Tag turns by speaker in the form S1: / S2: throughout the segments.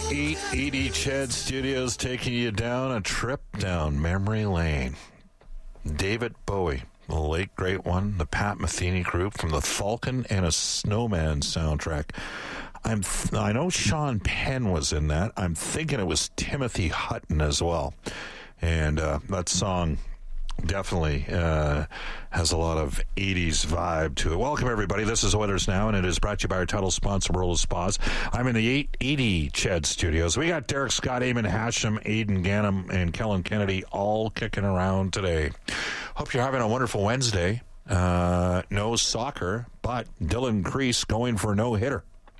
S1: 880 Ched Studios taking you down a trip down memory lane. David Bowie, the late great one, the Pat Metheny group from the Falcon and a Snowman soundtrack. I know Sean Penn was in that. I'm thinking it was Timothy Hutton as well. And that song definitely has a lot of 80s vibe to it. Welcome, everybody. This is Oilers Now, and it is brought to you by our title sponsor, World of Spas. I'm in the 880 Ched Studios. We got Derek Scott, Eamon Hashem, Aidan Gannam, and Kellen Kennedy all kicking around today. Hope you're having a wonderful Wednesday. No soccer, but Dylan Crease going for a no-hitter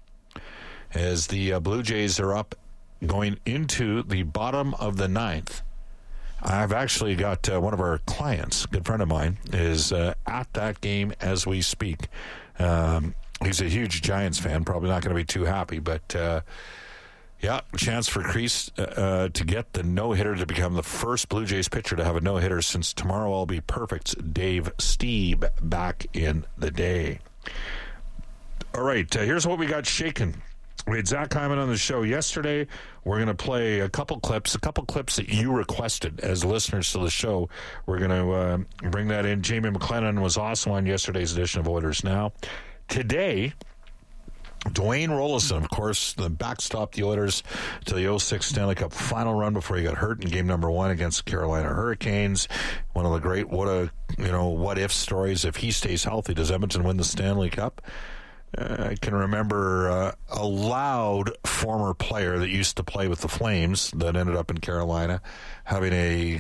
S1: as the Blue Jays are up going into the bottom of the ninth. I've actually got one of our clients, a good friend of mine, is at that game as we speak. He's a huge Giants fan, probably not going to be too happy, but yeah, chance for Crease to get the no-hitter to become the first Blue Jays pitcher to have a no-hitter since Tomorrow I'll Be Perfect's Dave Stieb back in the day. All right, here's what we got shaken. We had Zach Hyman on the show yesterday. We're going to play a couple clips that you requested as listeners to the show. We're going to bring that in. Jamie McLennan was also on yesterday's edition of Oilers Now. Today, Dwayne Rollison, of course, the backstop the Oilers to the 06 Stanley Cup final run before he got hurt in game number 1 against the Carolina Hurricanes. One of the great what-if stories. If he stays healthy, does Edmonton win the Stanley Cup? I can remember a loud former player that used to play with the Flames that ended up in Carolina having a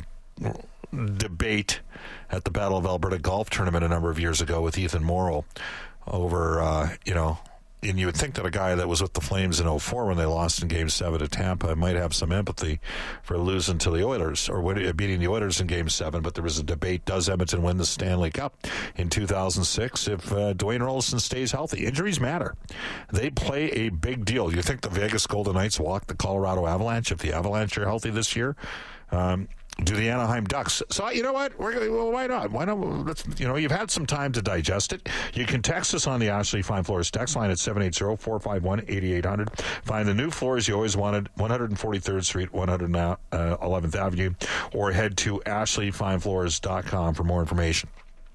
S1: debate at the Battle of Alberta Golf Tournament a number of years ago with Ethan Morrow over, and you would think that a guy that was with the Flames in 04 when they lost in Game 7 to Tampa might have some empathy for losing to the Oilers or beating the Oilers in Game 7, but there was a debate, does Edmonton win the Stanley Cup in 2006 if Dwayne Rollison stays healthy? Injuries matter. They play a big deal. You think the Vegas Golden Knights walk the Colorado Avalanche if the Avalanche are healthy this year? Do the Anaheim Ducks. So, you know what? Why not? Why not? You've had some time to digest it. You can text us on the Ashley Fine Floors text line at 780-451-8800. Find the new floors you always wanted, 143rd Street, 111th Avenue, or head to ashleyfinefloors.com for more information.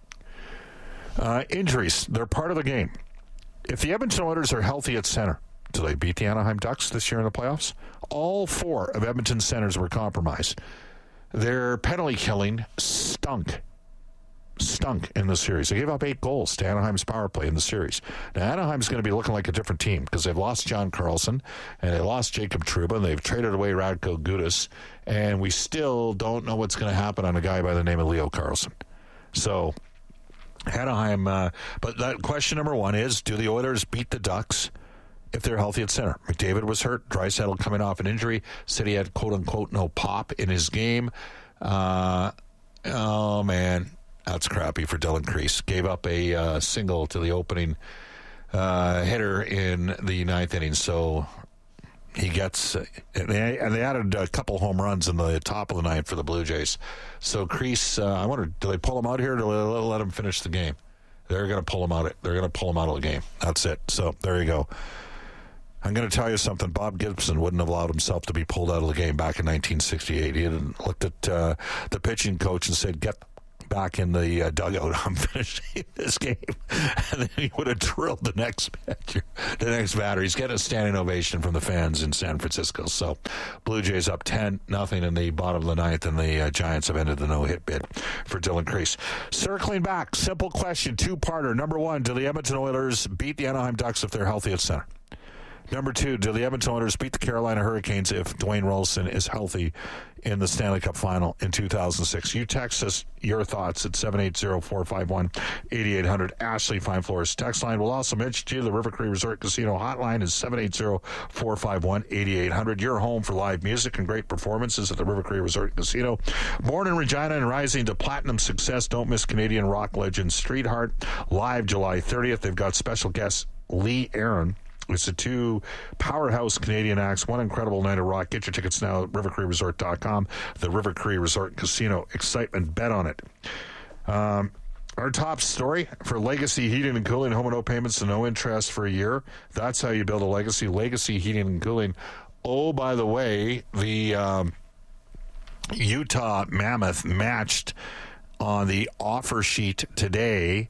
S1: Injuries, they're part of the game. If the Edmonton Oilers are healthy at center, do they beat the Anaheim Ducks this year in the playoffs? All 4 of Edmonton's centers were compromised. Their penalty killing stunk in the series. They gave up 8 goals to Anaheim's power play in the series. Now, Anaheim's going to be looking like a different team because they've lost John Carlson and they lost Jacob Trouba and they've traded away Radko Gudas, and we still don't know what's going to happen on a guy by the name of Leo Carlson. So, Anaheim, but that question number 1 is, do the Oilers beat the Ducks if they're healthy at center? McDavid was hurt. Draisaitl coming off an injury. Said he had, quote-unquote, no pop in his game. Oh, man. That's crappy for Dylan Crease. Gave up a single to the opening hitter in the 9th inning. So he gets... and they added a couple home runs in the top of the 9th for the Blue Jays. So Crease, I wonder, do they pull him out here or do they let him finish the game? They're going to pull him out. They're going to pull him out of the game. That's it. So there you go. I'm going to tell you something. Bob Gibson wouldn't have allowed himself to be pulled out of the game back in 1968. He had looked at the pitching coach and said, get back in the dugout. I'm finishing this game. And then he would have drilled the next batter. He's getting a standing ovation from the fans in San Francisco. So Blue Jays up 10-0 in the bottom of the 9th, and the Giants have ended the no-hit bid for Dylan Crease. Circling back, simple question, 2-parter. Number 1, do the Edmonton Oilers beat the Anaheim Ducks if they're healthy at center? Number 2, do the Edmonton Oilers beat the Carolina Hurricanes if Dwayne Rollison is healthy in the Stanley Cup final in 2006? You text us your thoughts at 780-451-8800. Ashley Fine Floors text line. We'll also mention to you the River Cree Resort Casino hotline is 780-451-8800. Your home for live music and great performances at the River Cree Resort Casino. Born in Regina and rising to platinum success, don't miss Canadian rock legend Streetheart live July 30th. They've got special guest Lee Aaron. It's the 2 powerhouse Canadian acts, one incredible night of rock. Get your tickets now at rivercreeresort.com. The River Cree Resort Casino. Excitement, bet on it. Our top story for Legacy Heating and Cooling, home and no payments and no interest for a year. That's how you build a legacy. Legacy Heating and Cooling Oh, by the way, the Utah Mammoth matched on the offer sheet today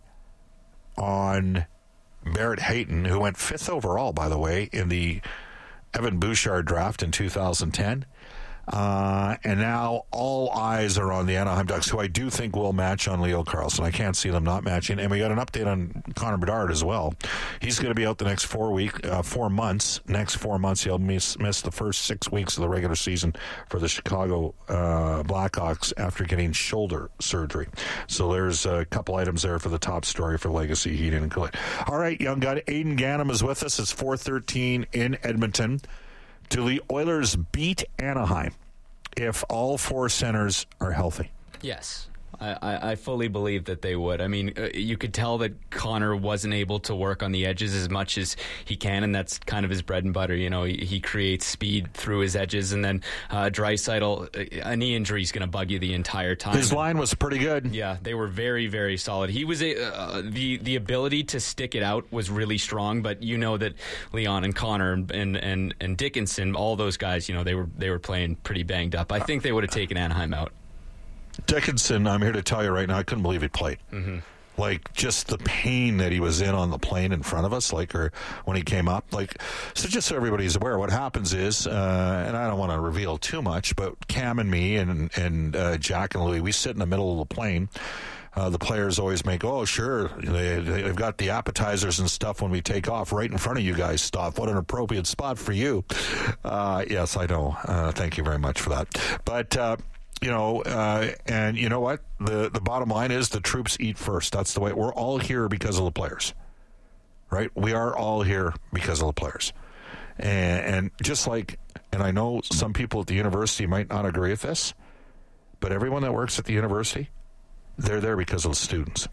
S1: on Barrett Hayton, who went 5th overall, by the way, in the Evan Bouchard draft in 2010. And now all eyes are on the Anaheim Ducks, who I do think will match on Leo Carlsson. I can't see them not matching. And we got an update on Connor Bedard as well. He's going to be out the next 4 months. Next 4 months, he'll miss the first 6 weeks of the regular season for the Chicago Blackhawks after getting shoulder surgery. So there's a couple items there for the top story for Legacy Heat and Cooling. All right, young gun, Aiden Gannam is with us. It's 4:13 in Edmonton. Do the Oilers beat Anaheim if all 4 centers are healthy?
S2: Yes. I fully believe that they would. I mean, you could tell that Connor wasn't able to work on the edges as much as he can, and that's kind of his bread and butter. You know, he creates speed through his edges, and then Draisaitl, a knee injury is going to bug you the entire time.
S1: His line was pretty good.
S2: Yeah, they were very, very solid. He was the ability to stick it out was really strong, but you know that Leon and Connor and Dickinson, all those guys, you know, they were playing pretty banged up. I think they would have taken Anaheim out.
S1: Dickinson, I'm here to tell you right now, I couldn't believe he played. Mm-hmm. Like, just the pain that he was in on the plane in front of us, or when he came up. So just so everybody's aware, what happens is, and I don't want to reveal too much, but Cam and me and Jack and Louie, we sit in the middle of the plane. The players always make, oh, sure, they've got the appetizers and stuff when we take off right in front of you guys. Stop. What an appropriate spot for you. Yes, I know. Thank you very much for that. But... and you know what? The bottom line is the troops eat first. That's the way. We're all here because of the players, right? We are all here because of the players. And just like, and I know some people at the university might not agree with this, but everyone that works at the university, they're there because of the students.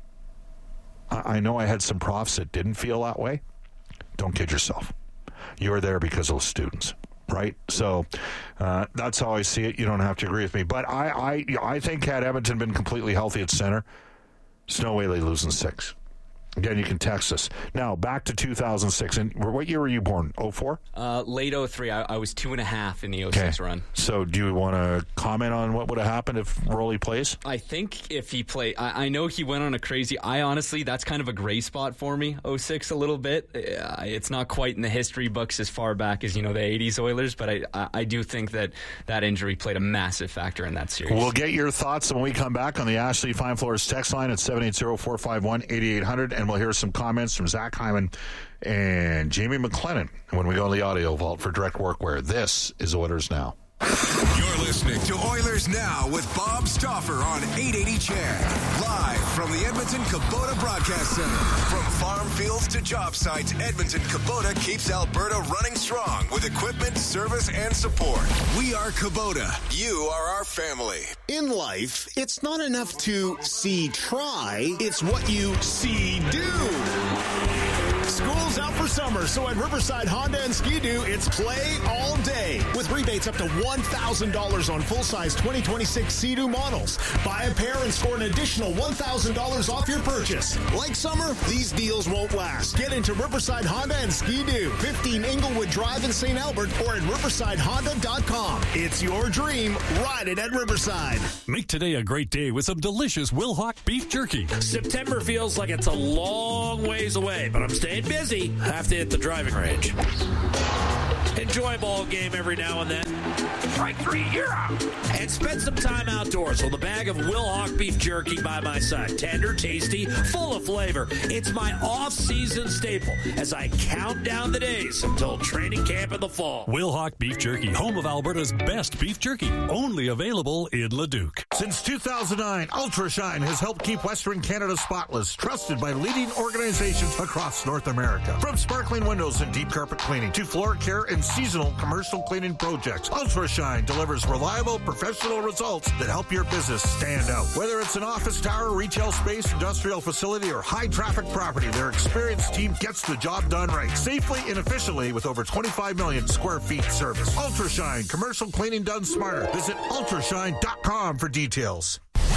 S1: I know I had some profs that didn't feel that way. Don't kid yourself. You're there because of the students. Right, so that's how I see it. You don't have to agree with me, but I think had Edmonton been completely healthy at center, there's no way they lose in 6. Again, you can text us. Now, back to 2006. And what year were you born? 04?
S2: Late 03. I was 2.5 in the 06 run.
S1: So do you want to comment on what would have happened if Rolly plays?
S2: I think if he played, I know he went on a crazy, honestly, that's kind of a gray spot for me, 06 a little bit. It's not quite in the history books as far back as, the 80s Oilers, but I do think that injury played a massive factor in that series.
S1: We'll get your thoughts when we come back on the Ashley Fine Floors text line at 780-451-8800. And we'll hear some comments from Zach Hyman and Jamie McLennan when we go in the audio vault for Direct Workwear. This is Oilers Now.
S3: You're listening to Oilers Now with Bob Stauffer on 880 CHED. Live from the Edmonton Kubota Broadcast Center. From farm fields to job sites, Edmonton Kubota keeps Alberta running strong with equipment, service, and support. We are Kubota. You are our family.
S4: In life, it's not enough to see try. It's what you see do. School's out for summer, so at Riverside Honda and Ski-Doo, it's play all day. With rebates up to $1,000 on full-size 2026 Sea-Doo models. Buy a pair and score an additional $1,000 off your purchase. Like summer, these deals won't last. Get into Riverside Honda and Ski-Doo, 15 Inglewood Drive in St. Albert, or at riversidehonda.com. It's your dream. Ride it at Riverside.
S5: Make today a great day with some delicious Wilhauk beef jerky.
S6: September feels like it's a long ways away, but I'm staying busy. Have to hit the driving range. Enjoy a ball game every now and then. Strike 3, you're out. And spend some time outdoors with a bag of Wilhauk beef jerky by my side. Tender, tasty, full of flavor. It's my off-season staple as I count down the days until training camp in the fall.
S5: Wilhauk beef jerky, home of Alberta's best beef jerky. Only available in Leduc.
S1: Since 2009, Ultrashine has helped keep Western Canada spotless, trusted by leading organizations across North America. From sparkling windows and deep carpet cleaning to floor care and seasonal commercial cleaning projects, Ultrashine delivers reliable, professional results that help your business stand out. Whether it's an office tower, retail space, industrial facility, or high-traffic property, their experienced team gets the job done right, safely and efficiently with over 25 million square feet service. Ultrashine, commercial cleaning done smarter. Visit ultrashine.com for details.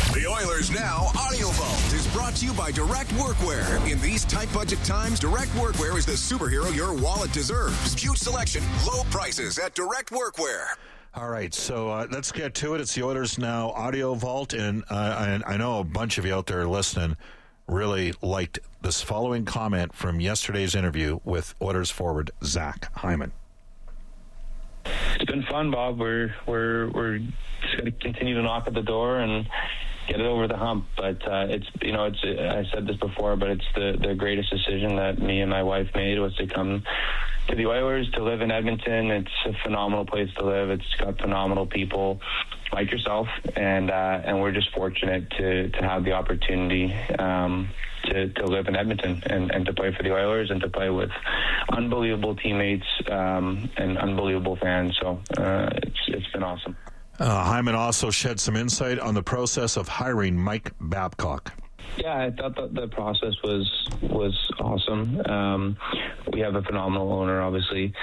S3: The Oilers Now Audio Vault is brought to you by Direct Workwear. In these tight budget times, Direct Workwear is the superhero your wallet deserves. Huge selection, low prices at Direct Workwear.
S1: All right, so let's get to it. It's the Oilers Now Audio Vault, and I know a bunch of you out there listening really liked this following comment from yesterday's interview with Oilers forward Zach Hyman.
S7: It's been fun, Bob. We're just going to continue to knock at the door and get it over the hump. But it's I said this before, but it's the greatest decision that me and my wife made was to come to the Oilers, to live in Edmonton. It's a phenomenal place to live. It's got phenomenal people like yourself, and we're just fortunate to have the opportunity to live in Edmonton and to play for the Oilers and to play with unbelievable teammates and unbelievable fans. So it's been awesome.
S1: Hyman also shed some insight on the process of hiring Mike Babcock.
S7: Yeah, I thought that the process was awesome. We have a phenomenal owner, obviously.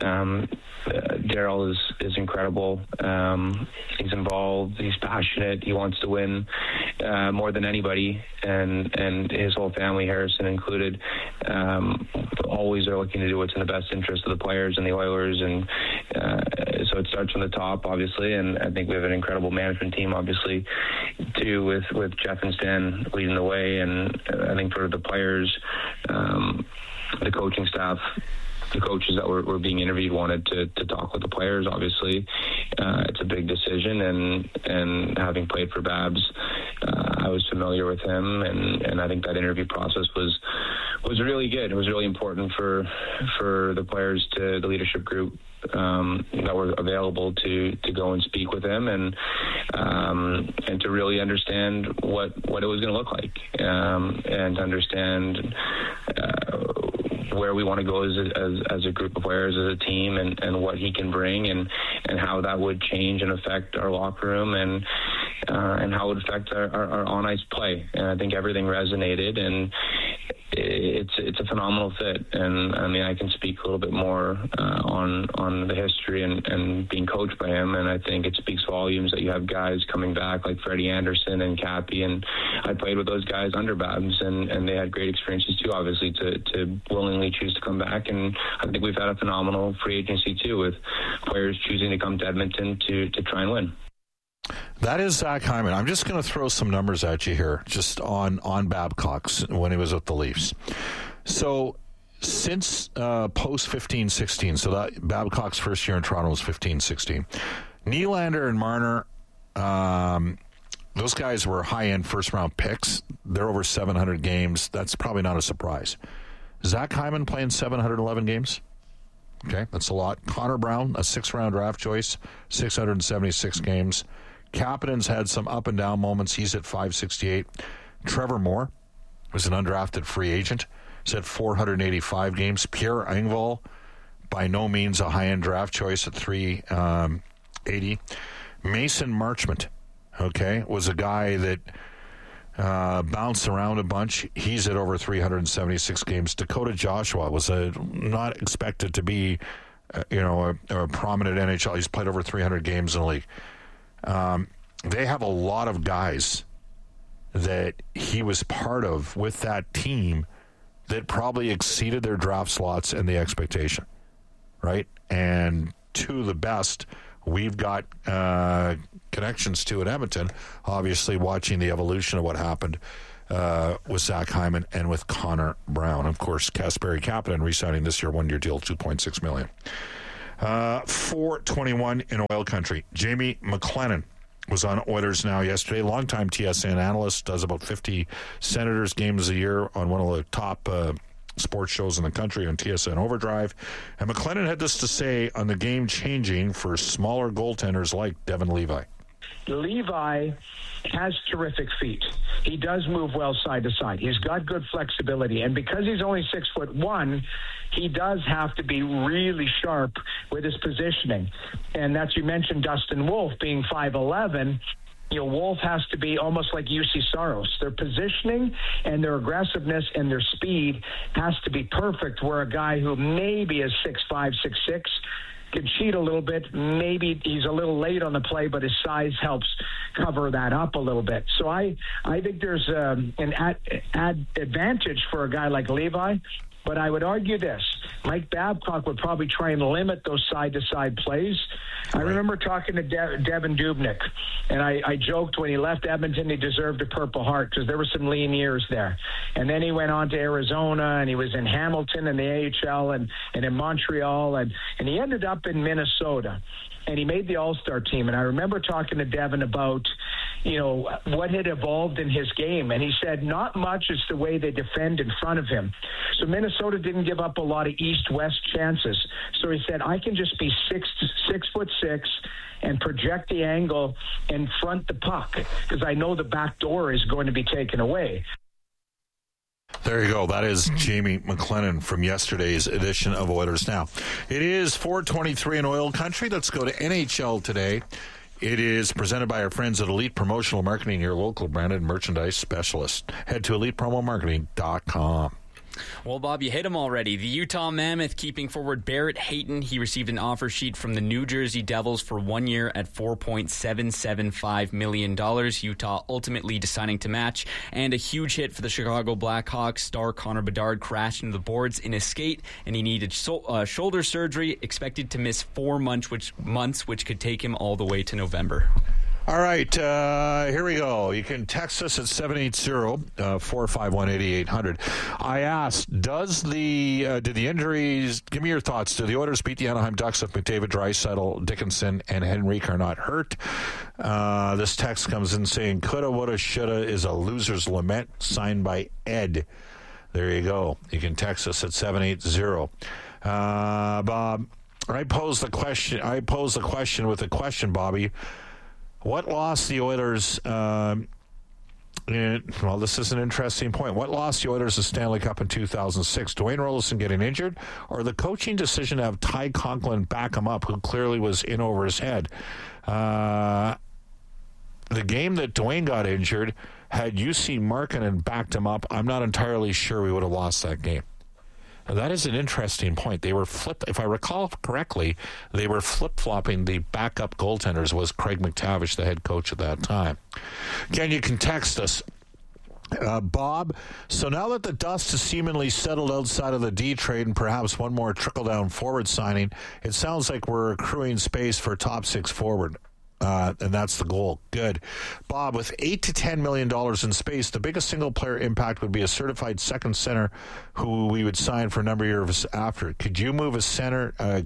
S7: Daryl is incredible. He's involved. He's passionate. He wants to win more than anybody, and his whole family, Harrison included, always are looking to do what's in the best interest of the players and the Oilers, and so it starts from the top, obviously, and I think we have an incredible management team, obviously, too, with Jeff and Stan leading the way, and I think for the players, the coaching staff, the coaches that were being interviewed wanted to talk with the players. Obviously, it's a big decision, and having played for Babs, I was familiar with him, and I think that interview process was really good. It was really important for the players, to the leadership group that were available to go and speak with him, and to really understand what it was going to look like, and understand where we want to go as a group of players, as a team, and what he can bring, and how that would change and affect our locker room, and how it would affect our on-ice play. And I think everything resonated, and it's a phenomenal fit. And I mean, I can speak a little bit more on the history and being coached by him, and I think it speaks volumes that you have guys coming back like Freddie Anderson and Cappy, and I played with those guys under Babs, and they had great experiences too, obviously, to willingly choose to come back. And I think we've had a phenomenal free agency too, with players choosing to come to Edmonton to try and win.
S1: That is Zach Hyman. I'm just going to throw some numbers at you here, just on Babcock's when he was with the Leafs. So since post 15-16, so that Babcock's first year in Toronto was 15-16, Nylander and Marner, those guys were high-end first-round picks. They're over 700 games. That's probably not a surprise. Zach Hyman playing 711 games. Okay, that's a lot. Connor Brown, a sixth-round draft choice, 676 games. Kapanen's had some up and down moments. He's at 568. Trevor Moore was an undrafted free agent. He's at 485 games. Pierre Engvall, by no means a high-end draft choice at 380. Mason Marchment, okay, was a guy that bounced around a bunch. He's at over 376 games. Dakota Joshua was not expected to be, a prominent NHL. He's played over 300 games in the league. They have a lot of guys that he was part of with that team that probably exceeded their draft slots and the expectation, right? And to the best we've got connections to in Edmonton, obviously watching the evolution of what happened with Zach Hyman and with Connor Brown. Of course, Kasperi Kapanen re-signing this year, one-year deal, $2.6 million. 4:21 in oil country. Jamie McLennan was on Oilers Now yesterday. Longtime TSN analyst, does about 50 Senators games a year on one of the top sports shows in the country on TSN Overdrive. And McLennan had this to say on the game changing for smaller goaltenders like Devin Levi.
S8: Levi has terrific feet. He does move well side to side. He's got good flexibility. And because he's only 6'1", he does have to be really sharp with his positioning. And that's, you mentioned Dustin Wolf being 5'11". Wolf has to be almost like UC Saros. Their positioning and their aggressiveness and their speed has to be perfect, where a guy who maybe is 6'5", 6'6", can cheat a little bit. Maybe he's a little late on the play, but his size helps cover that up a little bit. So I think there's an advantage for a guy like Levi. But I would argue this. Mike Babcock would probably try and limit those side-to-side plays. I remember talking to Devin Dubnyk, and I joked when he left Edmonton he deserved a Purple Heart because there were some lean years there. And then he went on to Arizona, and he was in Hamilton in the AHL and in Montreal, and he ended up in Minnesota. And he made the All-Star team. And I remember talking to Devin about, what had evolved in his game. And he said not much is the way they defend in front of him. So Minnesota didn't give up a lot of east-west chances. So he said, I can just be 6'6" and project the angle and front the puck because I know the back door is going to be taken away.
S1: There you go. That is Jamie McLennan from yesterday's edition of Oilers Now. It is 4:23 in oil country. Let's go to NHL today. It is presented by our friends at Elite Promotional Marketing, your local branded merchandise specialist. Head to elitepromomarketing.com.
S2: Well, Bob, you hit him already. The Utah Mammoth keeping forward Barrett Hayton. He received an offer sheet from the New Jersey Devils for 1 year at $4.775 million. Utah ultimately deciding to match. And a huge hit for the Chicago Blackhawks. Star Connor Bedard crashed into the boards in his skate, and he needed shoulder surgery, expected to miss 4 months, which could take him all the way to November.
S1: All right, here we go. You can text us at 780-451-8800. I asked, did the injuries, give me your thoughts, do the Oilers beat the Anaheim Ducks if McDavid, Draisaitl, Dickinson, and Henrique are not hurt? This text comes in saying, coulda, woulda, shoulda is a loser's lament, signed by Ed. There you go. You can text us at 780. Bob, I posed the question with a question, Bobby. What lost the Oilers, this is an interesting point. What lost the Oilers the Stanley Cup in 2006? Dwayne Roloson getting injured or the coaching decision to have Ty Conklin back him up, who clearly was in over his head? The game that Dwayne got injured, had UC Markkanen backed him up, I'm not entirely sure we would have lost that game. Now, that is an interesting point. They were if I recall correctly, they were flip-flopping the backup goaltenders. Was Craig McTavish the head coach at that time? Again, you can text us. Bob, so now that the dust has seemingly settled outside of the D trade and perhaps one more trickle-down forward signing, it sounds like we're accruing space for top six forward. And that's the goal. Good. Bob, with $8 to $10 million in space, the biggest single-player impact would be a certified second center who we would sign for a number of years after. Could you move a center to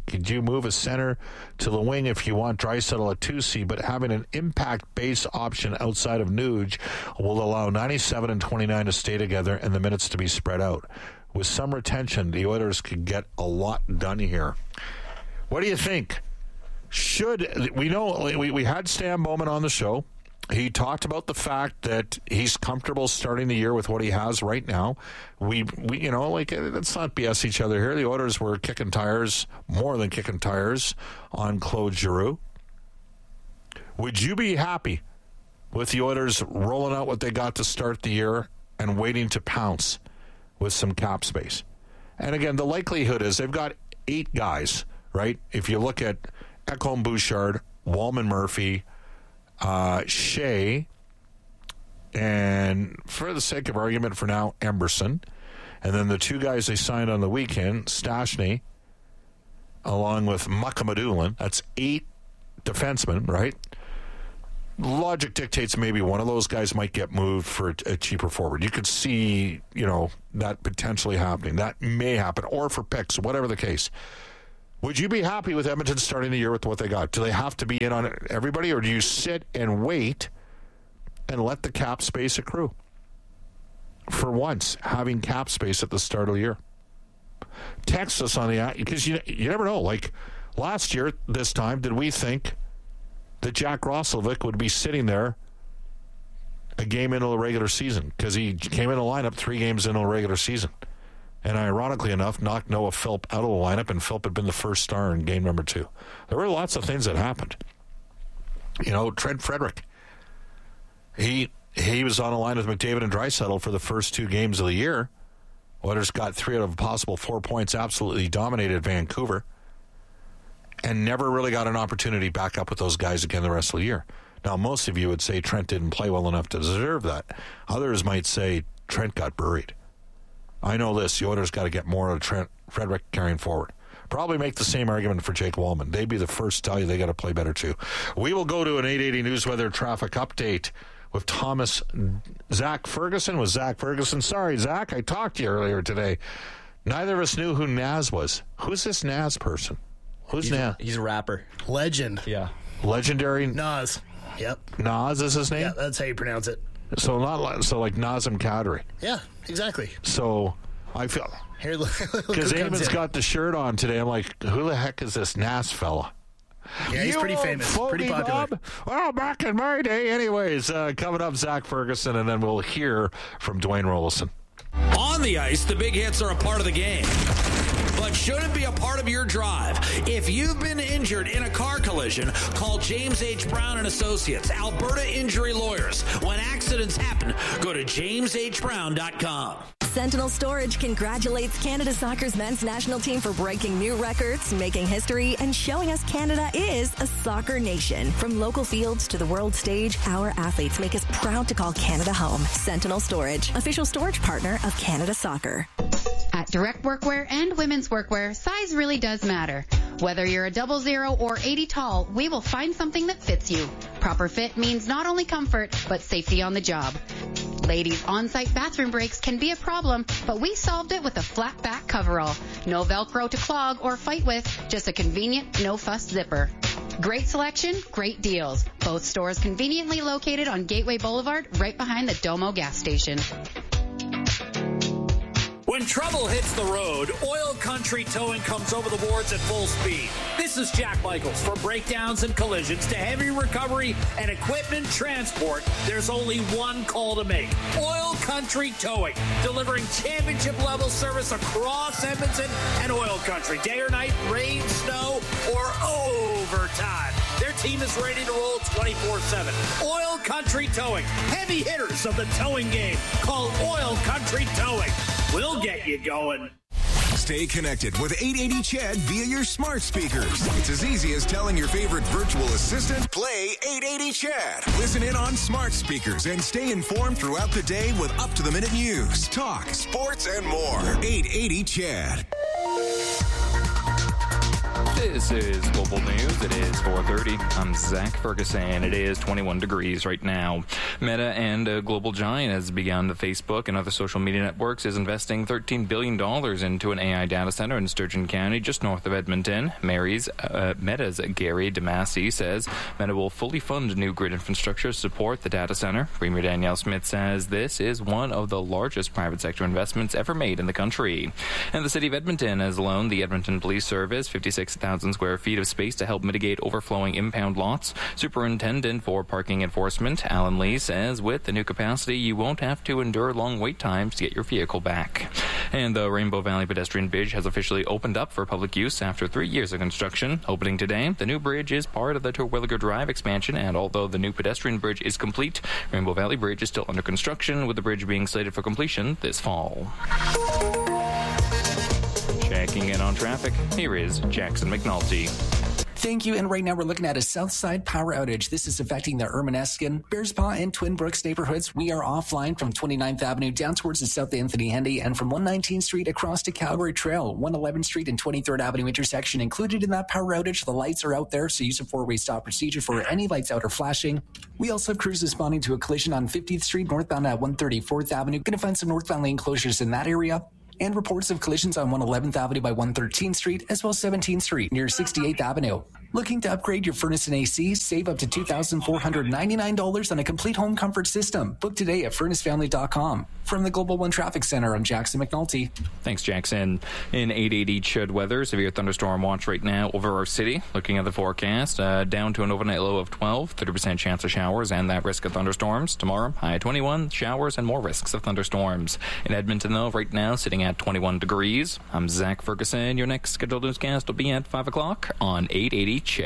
S1: the wing if you want Draisaitl at 2C, but having an impact-based option outside of Nuge will allow 97 and 29 to stay together and the minutes to be spread out. With some retention, the Oilers could get a lot done here. What do you think? We had Stan Bowman on the show. He talked about the fact that he's comfortable starting the year with what he has right now. We let's not BS each other here. The Oilers were kicking tires, more than kicking tires, on Claude Giroux. Would you be happy with the Oilers rolling out what they got to start the year and waiting to pounce with some cap space? And again, the likelihood is they've got 8 guys, right? If you look at Ekholm Bouchard, Wallman Murphy, Shea, and for the sake of argument for now, Emberson. And then the 2 guys they signed on the weekend, Stastny, along with Mukhamadullin. That's 8 defensemen, right? Logic dictates maybe one of those guys might get moved for a cheaper forward. You could see, that potentially happening. That may happen, or for picks, whatever the case. Would you be happy with Edmonton starting the year with what they got? Do they have to be in on everybody, or do you sit and wait and let the cap space accrue? For once, having cap space at the start of the year. Text us on the, because you never know. Like last year, this time, did we think that Jack Roslovic would be sitting there a game into the regular season? Because he came in the lineup 3 games into the regular season. And ironically enough, knocked Noah Philp out of the lineup, and Philp had been the first star in game number 2. There were lots of things that happened. Trent Frederick, he was on a line with McDavid and Draisaitl for the first 2 games of the year. Oilers got 3 out of a possible 4 points, absolutely dominated Vancouver. and never really got an opportunity back up with those guys again the rest of the year. Now, most of you would say Trent didn't play well enough to deserve that. Others might say Trent got buried. I know this. The Oilers got to get more of Trent Frederick carrying forward. Probably make the same argument for Jake Wallman. They'd be the first to tell you they got to play better too. We will go to an 880 News Weather traffic update with Zach Ferguson. Was Zach Ferguson? Sorry, Zach, I talked to you earlier today. Neither of us knew who Nas was. Who's this Nas person? Who's Nas?
S2: He's a rapper.
S9: Legend.
S2: Yeah.
S1: Legendary?
S9: Nas. Yep.
S1: Nas is his name?
S9: Yeah, that's how you pronounce it.
S1: So like Nazem Kadri.
S9: Yeah, exactly.
S1: So I feel... Because Eamon's got the shirt on today. I'm like, who the heck is this Nas fella?
S9: Yeah, he's pretty famous, pretty popular.
S1: Bob? Well, back in my day. Anyways, coming up, Zach Ferguson, and then we'll hear from Dwayne Rollison.
S6: On the ice, the big hits are a part of the game, but shouldn't be a part of your drive. If you've been injured in a car collision, call James H. Brown & Associates, Alberta Injury Lawyers. When accidents happen, go to jameshbrown.com.
S10: Sentinel Storage congratulates Canada Soccer's men's national team for breaking new records, making history, and showing us Canada is a soccer nation. From local fields to the world stage, our athletes make us proud to call Canada home. Sentinel Storage, official storage partner of Canada Soccer.
S11: At Direct Workwear and Women's Workwear, size really does matter. Whether you're a 00 or 80 tall, we will find something that fits you. Proper fit means not only comfort, but safety on the job. Ladies, on-site bathroom breaks can be a problem, but we solved it with a flat back coverall. No Velcro to clog or fight with, just a convenient, no-fuss zipper. Great selection, great deals. Both stores conveniently located on Gateway Boulevard, right behind the Domo gas station.
S6: When trouble hits the road, Oil Country Towing comes over the boards at full speed. This is Jack Michaels. From breakdowns and collisions to heavy recovery and equipment transport, there's only one call to make. Oil Country Towing, delivering championship-level service across Edmonton and Oil Country. Day or night, rain, snow, or overtime. Their team is ready to roll 24/7. Oil Country Towing, heavy hitters of the towing game. Call Oil Country Towing. We'll get you going.
S3: Stay connected with 880 CHED via your smart speakers. It's as easy as telling your favorite virtual assistant, play 880 CHED. Listen in on smart speakers and stay informed throughout the day with up-to-the-minute news, talk, sports, and more. 880 CHED.
S12: This is Global News. It is 4:30. I'm Zach Ferguson. It is 21 degrees right now. Meta and a global giant has begun. The Facebook and other social media networks is investing $13 billion into an AI data center in Sturgeon County, just north of Edmonton. Meta's Gary DeMasi says Meta will fully fund new grid infrastructure to support the data center. Premier Danielle Smith says this is one of the largest private sector investments ever made in the country. And the city of Edmonton has loaned the Edmonton Police Service 56,000 square feet of space to help mitigate overflowing impound lots. Superintendent for Parking Enforcement, Alan Lee, says with the new capacity, you won't have to endure long wait times to get your vehicle back. And the Rainbow Valley Pedestrian Bridge has officially opened up for public use after 3 years of construction. Opening today, the new bridge is part of the Terwilliger Drive expansion, and although the new pedestrian bridge is complete, Rainbow Valley Bridge is still under construction, with the bridge being slated for completion this fall. Checking in on traffic, here is Jackson McNulty.
S13: Thank you. And right now we're looking at a south side power outage. This is affecting the Ermineskin, Bearspaw, and Twin Brooks neighborhoods. We are offline from 29th Avenue down towards the South Anthony Henday and from 119th Street across to Calgary Trail. 111th Street and 23rd Avenue intersection included in that power outage. The lights are out there, so use a four-way stop procedure for any lights out or flashing. We also have crews responding to a collision on 50th Street northbound at 134th Avenue. Going to find some northbound lane closures in that area. And reports of collisions on 111th Avenue by 113th Street, as well as 17th Street near 68th Avenue. Looking to upgrade your furnace and AC? Save up to $2,499 on a complete home comfort system. Book today at furnacefamily.com. From the Global One Traffic Center, I'm Jackson McNulty.
S12: Thanks, Jackson. In 880 CHED weather, severe thunderstorm watch right now over our city. Looking at the forecast, down to an overnight low of 12, 30% chance of showers and that risk of thunderstorms. Tomorrow, high 21, showers and more risks of thunderstorms. In Edmonton, though, right now, sitting at 21 degrees. I'm Zach Ferguson. Your next scheduled newscast will be at 5 o'clock on 880 CHED.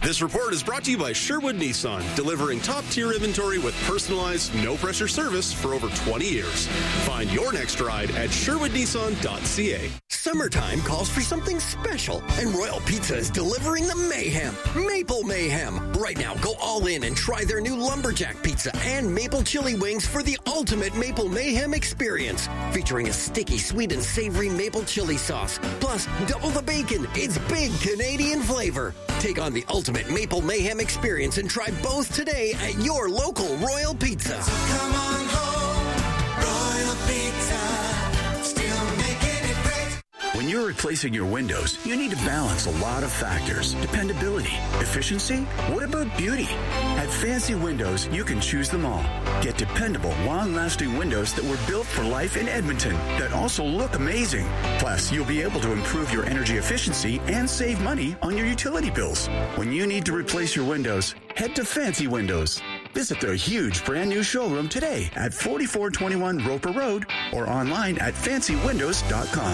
S14: This report is brought to you by Sherwood Nissan, delivering top-tier inventory with personalized, no-pressure service for over 20 years. Find your next ride at sherwoodnissan.ca.
S15: Summertime calls for something special, and Royal Pizza is delivering the mayhem. Maple Mayhem. Right now, go all in and try their new Lumberjack Pizza and Maple Chili Wings for the ultimate Maple Mayhem experience. Featuring a sticky, sweet, and savory maple chili sauce. Plus, double the bacon. It's big Canadian flavor. Take on the ultimate Maple Mayhem experience and try both today at your local Royal Pizza.
S16: So come on home, Royal Pizza, still making it great.
S17: When you're replacing your windows, you need to balance a lot of factors. Dependability, efficiency, what about beauty? At Fancy Windows, you can choose them all. Get dependable, long-lasting windows that were built for life in Edmonton that also look amazing. Plus, you'll be able to improve your energy efficiency and save money on your utility bills. When you need to replace your windows, head to Fancy Windows. Visit their huge brand new showroom today at 4421 Roper Road or online at fancywindows.com.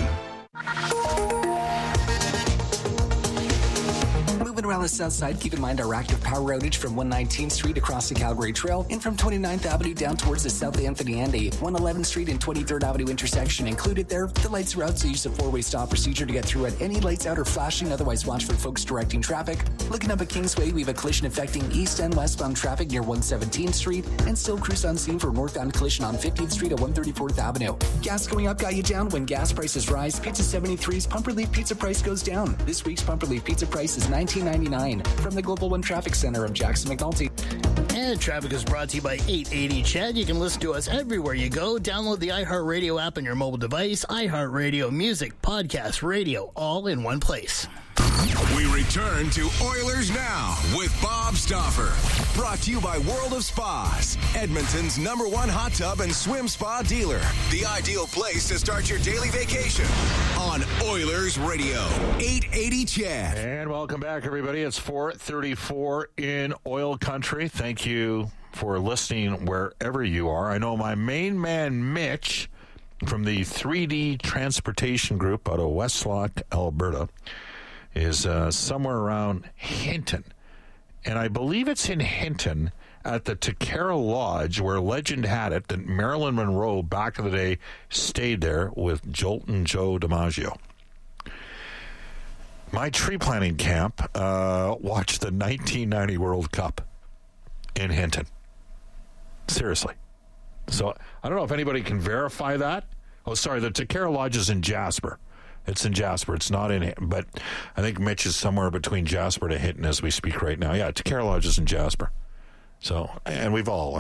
S13: Moving around the south side, keep in mind our active power outage from 119th Street across the Calgary Trail and from 29th Avenue down towards the South Anthony Andy. 111th Street and 23rd Avenue intersection included there. The lights are out, so use a four-way stop procedure to get through at any lights out or flashing. Otherwise, watch for folks directing traffic. Looking up at Kingsway, we have a collision affecting east and westbound traffic near 117th Street and still crews on scene for northbound collision on 50th Street at 134th Avenue. Gas going up got you down. When gas prices rise, Pizza 73's Pump Relief Pizza price goes down. This week's Pump Relief Pizza price is $19.99. From the Global One Traffic Center, I'm Jackson McNulty.
S9: And traffic is brought to you by 880 Chad. You can listen to us everywhere you go. Download the iHeartRadio app on your mobile device. iHeartRadio, music, podcast, radio, all in one place.
S3: We return to Oilers Now with Bob Stauffer. Brought to you by World of Spas, Edmonton's #1 hot tub and swim spa dealer. The ideal place to start your daily vacation on Oilers Radio, 880 Chad.
S1: And welcome back, everybody. It's 4:34 in oil country. Thank you for listening wherever you are. I know my main man, Mitch, from the 3D Transportation Group out of Westlock, Alberta, is somewhere around Hinton. And I believe it's in Hinton at the Takara Lodge, where legend had it that Marilyn Monroe back in the day stayed there with Jolton Joe DiMaggio. My tree planting camp watched the 1990 World Cup in Hinton. Seriously. So I don't know if anybody can verify that. Oh, sorry, the Takara Lodge is in Jasper. It's in Jasper. It's not in Hinton, but I think Mitch is somewhere between Jasper to Hinton as we speak right now. Yeah, Takara Lodge is in Jasper. So, and we've all,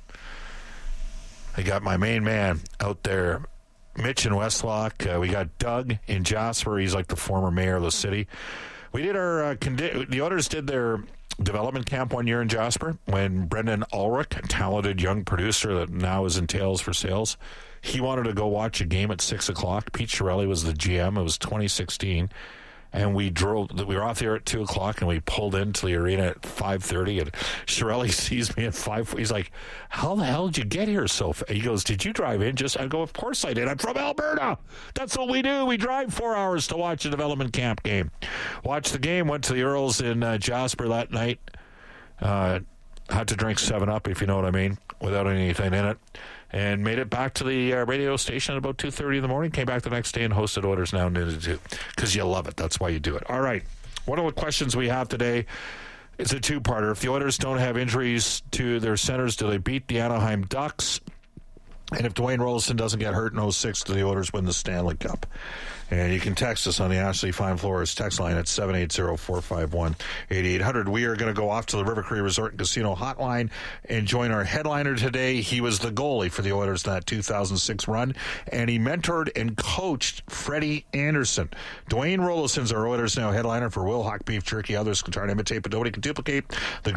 S1: I got my main man out there, Mitch in Westlock. We got Doug in Jasper. He's like the former mayor of the city. We did our, the Oilers did their development camp one year in Jasper when Brendan Ulrich, a talented young producer that now is in Tales for Sales, he wanted to go watch a game at 6 o'clock. Pete Chiarelli was the GM. It was 2016. And we were off there at 2 o'clock, and we pulled into the arena at 5:30. And Chiarelli sees me at 5. He's like, how the hell did you get here so fast? He goes, did you drive in? I go, of course I did. I'm from Alberta. That's what we do. We drive 4 hours to watch a development camp game. Watched the game, went to the Earls in Jasper that night. Had to drink 7-Up, if you know what I mean, without anything in it. And made it back to the radio station at about 2:30 in the morning. Came back the next day and hosted Oilers Now News because you love it. That's why you do it. All right. One of the questions we have today is a two-parter. If the Oilers don't have injuries to their centers, do they beat the Anaheim Ducks? And if Dwayne Rolison doesn't get hurt in 06, do the Oilers win the Stanley Cup? And you can text us on the Ashley Fine Floors text line at 780-451-8800. We are going to go off to the River Cree Resort and Casino hotline and join our headliner today. He was the goalie for the Oilers in that 2006 run, and he mentored and coached Freddie Anderson. Dwayne Rolison's our Oilers Now headliner for Wilhauk Beef Jerky. Others can try to imitate, but nobody can duplicate the